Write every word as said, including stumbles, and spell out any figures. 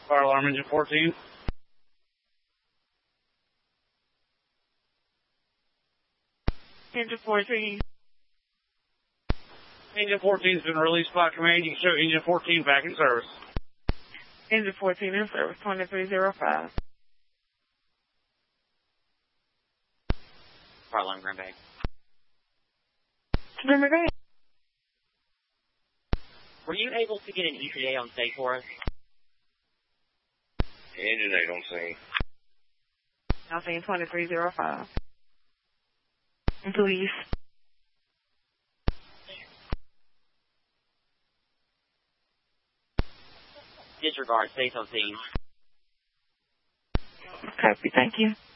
Fire alarm engine fourteen. Engine fourteen. Engine fourteen's been released by command. You can show engine fourteen back in service. Engine fourteen in service, twenty-three oh five. Fire alarm, Green Bay. Green Bay. Were you able to get an E T A on state for us? Engine eight on scene. I'm saying twenty-three oh five. Please. Disregard, stays on scene. Copy, thank you.